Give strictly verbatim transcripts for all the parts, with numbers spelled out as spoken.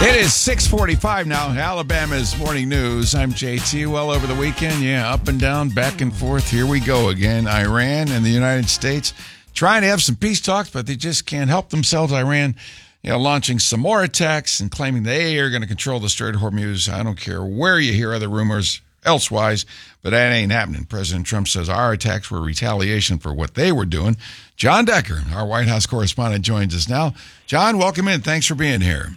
It is six forty-five now, Alabama's Morning News. I'm J T. Well over the weekend, yeah, up and down, back and forth. Here we go again. Iran and the United States trying to have some peace talks, but they just can't help themselves. Iran, you know, launching some more attacks and claiming they are going to control the Strait of Hormuz. I don't care where you hear other rumors elsewise, but that ain't happening. President Trump says our attacks were retaliation for what they were doing. John Decker, our White House correspondent, joins us now. John, welcome in. Thanks for being here.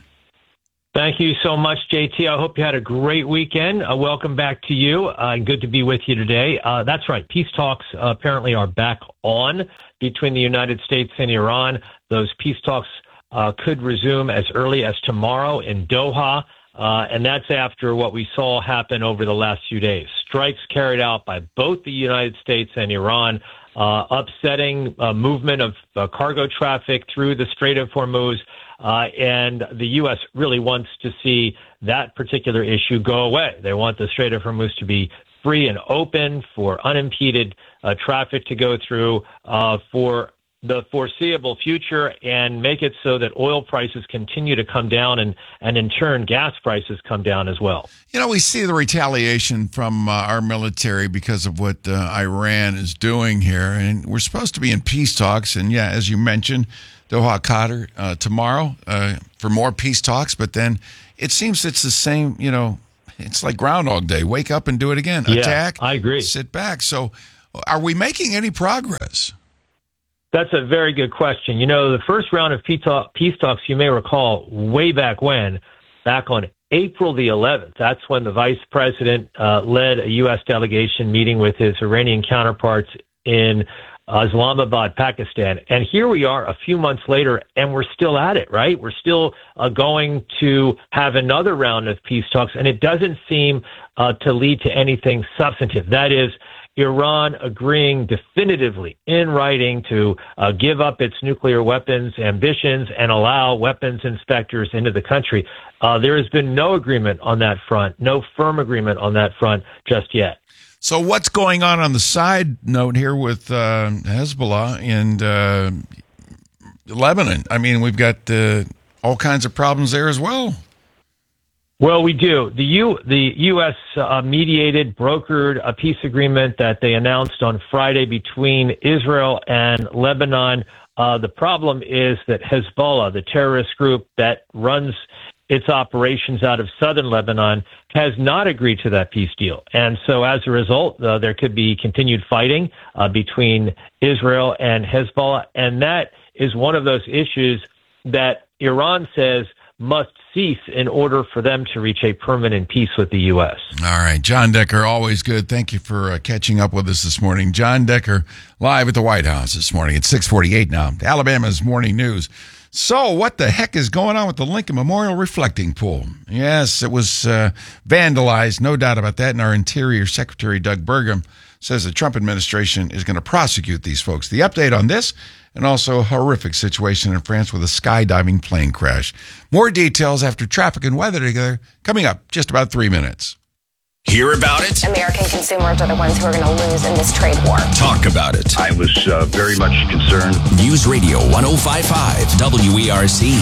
Thank you so much, J T. I hope you had a great weekend. Uh, welcome back to you. Uh, good to be with you today. Uh, that's right. Peace talks uh, apparently are back on between the United States and Iran. Those peace talks uh, could resume as early as tomorrow in Doha. Uh, and that's after what we saw happen over the last few days. Strikes carried out by both the United States and Iran, uh, upsetting uh, movement of uh, cargo traffic through the Strait of Hormuz. Uh, and the U S really wants to see that particular issue go away. They want the Strait of Hormuz to be free and open for unimpeded uh, traffic to go through uh, for the foreseeable future, and make it so that oil prices continue to come down and, and in turn, gas prices come down as well. You know, we see the retaliation from uh, our military because of what uh, Iran is doing here, and we're supposed to be in peace talks. And yeah, as you mentioned, Doha, Qatar, uh, tomorrow uh, for more peace talks. But then it seems it's the same, you know, it's like Groundhog Day. Wake up and do it again. Yeah, Attack. I agree. Sit back. So are we making any progress? That's a very good question. You know, the first round of peace talks, you may recall, way back when, back on April the eleventh, that's when the vice president uh, led a U S delegation meeting with his Iranian counterparts in uh, Islamabad, Pakistan. And here we are a few months later, and we're still at it, right? We're still uh, going to have another round of peace talks, and it doesn't seem uh, to lead to anything substantive. That is, Iran agreeing definitively in writing to uh, give up its nuclear weapons ambitions and allow weapons inspectors into the country. Uh, there has been no agreement on that front, no firm agreement on that front just yet. So what's going on on the side note here with uh, Hezbollah and uh, Lebanon? I mean, we've got uh, all kinds of problems there as well. Well, we do. The U, the U S uh, mediated, brokered a peace agreement that they announced on Friday between Israel and Lebanon. Uh, the problem is that Hezbollah, the terrorist group that runs its operations out of southern Lebanon, has not agreed to that peace deal. And so as a result, uh, there could be continued fighting uh, between Israel and Hezbollah. And that is one of those issues that Iran says must cease in order for them to reach a permanent peace with the U S. All right. John Decker, always good. Thank you for uh, catching up with us this morning. John Decker, live at the White House this morning at six forty-eight now. Alabama's Morning News. So what the heck is going on with the Lincoln Memorial Reflecting Pool? Yes, it was uh, vandalized, no doubt about that. And our Interior Secretary, Doug Burgum, says the Trump administration is going to prosecute these folks. The update on this, and also a horrific situation in France with a skydiving plane crash. More details after traffic and weather together, coming up just about three minutes. Hear about it? American consumers are the ones who are going to lose in this trade war. Talk about it. I was uh, very much concerned. News Radio one oh five point five W E R C.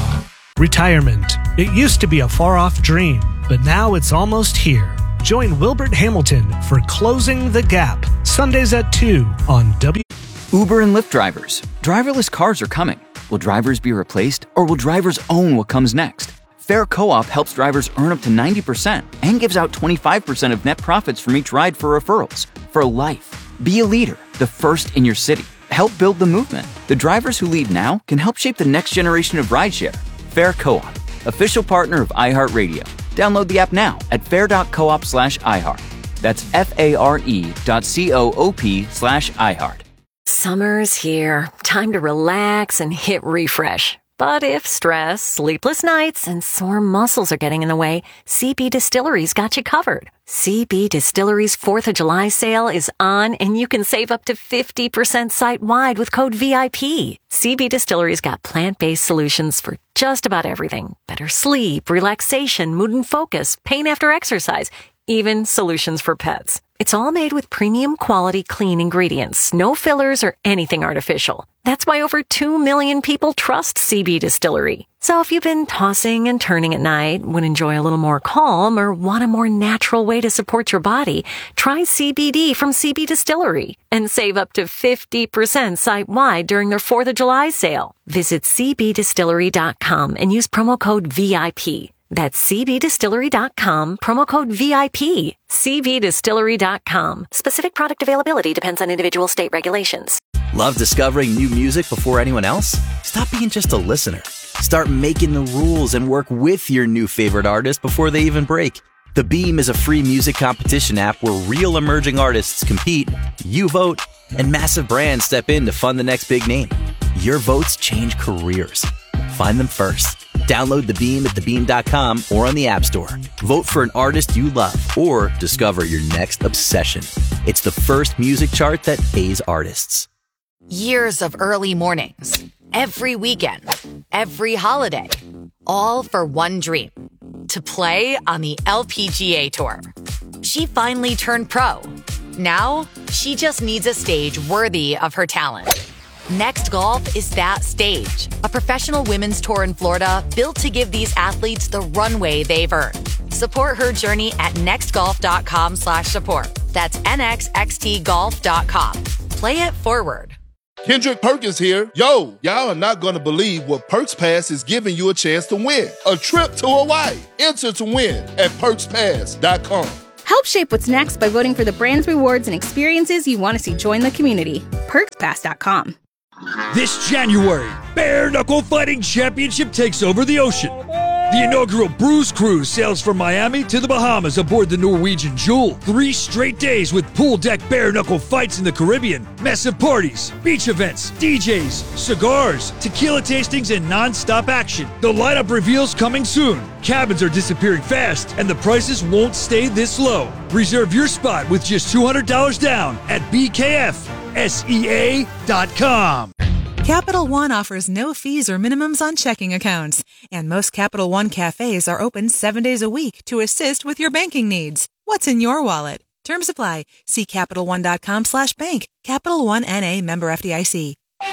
Retirement. It used to be a far-off dream, but now it's almost here. Join Wilbert Hamilton for Closing the Gap, Sundays at two on W. Uber and Lyft drivers. Driverless cars are coming. Will drivers be replaced, or will drivers own what comes next? Fair Co-op helps drivers earn up to ninety percent and gives out twenty-five percent of net profits from each ride for referrals. For life. Be a leader, the first in your city. Help build the movement. The drivers who lead now can help shape the next generation of rideshare. Fair Co-op, official partner of iHeartRadio. Download the app now at fair.coop slash iHeart. That's F-A-R-E dot C-O-O-P slash iHeart. Summer's here. Time to relax and hit refresh. But if stress, sleepless nights, and sore muscles are getting in the way, C B Distillery's got you covered. C B Distillery's fourth of July sale is on, and you can save up to fifty percent site-wide with code V I P. C B Distillery's got plant-based solutions for just about everything. Better sleep, relaxation, mood and focus, pain after exercise. even solutions for pets. It's all made with premium quality clean ingredients, no fillers or anything artificial. That's why over two million people trust C B Distillery. So if you've been tossing and turning at night, would enjoy a little more calm, or want a more natural way to support your body, try C B D from C B Distillery and save up to fifty percent site-wide during their fourth of July sale. Visit c b distillery dot com and use promo code V I P. That's c b distillery dot com, promo code V I P. c b distillery dot com. Specific product availability depends on individual state regulations. Love discovering new music before anyone else? Stop being just a listener. Start making the rules and work with your new favorite artist before they even break. The Beam is a free music competition app where real emerging artists compete, you vote, and massive brands step in to fund the next big name. Your votes change careers. Find them first. Download The Beam at the beam dot com or on the App Store. Vote for an artist you love or discover your next obsession. It's the first music chart that pays artists. Years of early mornings, every weekend, every holiday, all for one dream, to play on the L P G A Tour. She finally turned pro. Now, she just needs a stage worthy of her talent. Next Golf is that stage, a professional women's tour in Florida built to give these athletes the runway they've earned. Support her journey at nextgolf.com slash support. That's N X X T golf dot com. Play it forward. Kendrick Perkins here. Yo, y'all are not going to believe what Perks Pass is giving you a chance to win. A trip to Hawaii. Enter to win at perks pass dot com. Help shape what's next by voting for the brands, rewards, and experiences you want to see join the community. perks pass dot com. This January, Bare Knuckle Fighting Championship takes over the ocean. The inaugural Bruise Cruise sails from Miami to the Bahamas aboard the Norwegian Jewel. Three straight days with pool deck bare knuckle fights in the Caribbean, massive parties, beach events, D Js, cigars, tequila tastings, and non-stop action. The lineup reveals coming soon. Cabins are disappearing fast, and the prices won't stay this low. Reserve your spot with just two hundred dollars down at b k f s e a dot com. Capital One offers no fees or minimums on checking accounts, and most Capital One cafes are open seven days a week to assist with your banking needs. What's in your wallet? Terms apply. See Capital One dot com slash bank. Capital One N A, member F D I C.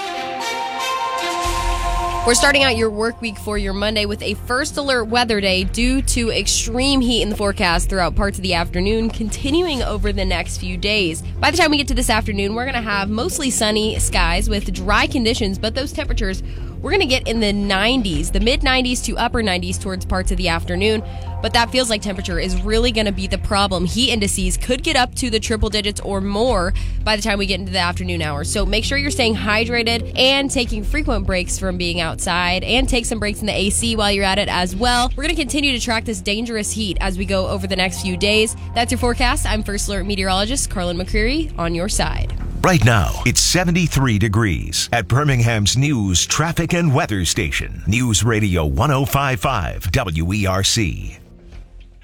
We're starting out your work week for your Monday with a first alert weather day due to extreme heat in the forecast throughout parts of the afternoon, continuing over the next few days. By the time we get to this afternoon, we're going to have mostly sunny skies with dry conditions, but those temperatures we're going to get in the nineties, the mid nineties to upper nineties towards parts of the afternoon. But that feels like temperature is really going to be the problem. Heat indices could get up to the triple digits or more by the time we get into the afternoon hours. So make sure you're staying hydrated and taking frequent breaks from being outside, and take some breaks in the A C while you're at it as well. We're going to continue to track this dangerous heat as we go over the next few days. That's your forecast. I'm First Alert Meteorologist Carlin McCreary on your side. Right now, it's seventy-three degrees at Birmingham's news, traffic, and weather station. News Radio one oh five point five W E R C.